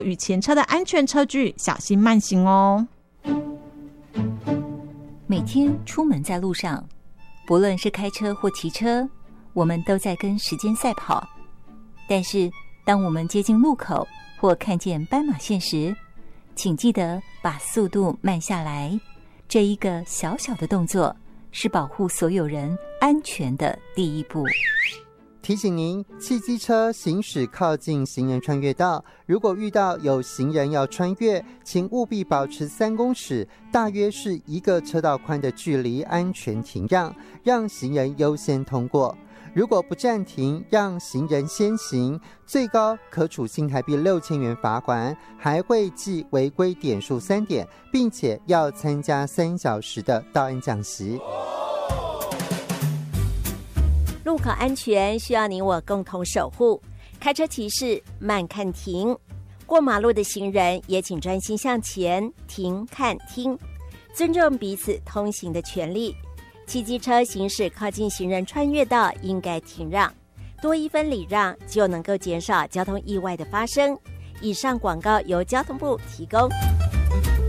与前车的安全车距，小心慢行哦。 每天出门在路上，不论是开车或骑车，我们都在跟时间赛跑。但是当我们接近路口或看见斑马线时，请记得把速度慢下来。这一个小小的动作是保护所有人安全的第一步。 提醒您，汽机车行驶靠近行人穿越道，如果遇到有行人要穿越，请务必保持3公尺，大约是1个车道宽的距离，安全停让，让行人优先通过。如果不暂停，让行人先行，最高可处新台币6000元罚款，还会记违规点数3点，并且要参加3小时的道安讲习。 路口安全需要你我共同守护，开车骑士慢看停，过马路的行人也请专心向前停看听，尊重彼此通行的权利。骑机车行驶靠近行人穿越道应该停让，多1分礼让就能够减少交通意外的发生。以上广告由交通部提供。